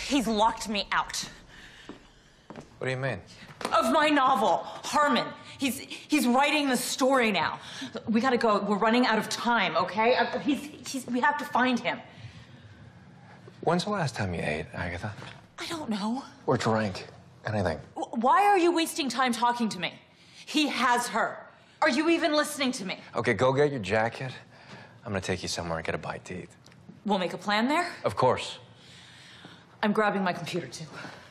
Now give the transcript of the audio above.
He's locked me out. What do you mean? Of my novel, Harmon. He's writing the story now. We gotta go. We're running out of time, okay? We have to find him. When's the last time you ate, Agatha? I don't know. Or drank? Anything? Why are you wasting time talking to me? He has her. Are you even listening to me? Okay, go get your jacket. I'm gonna take you somewhere and get a bite to eat. We'll make a plan there? Of course. I'm grabbing my computer, too.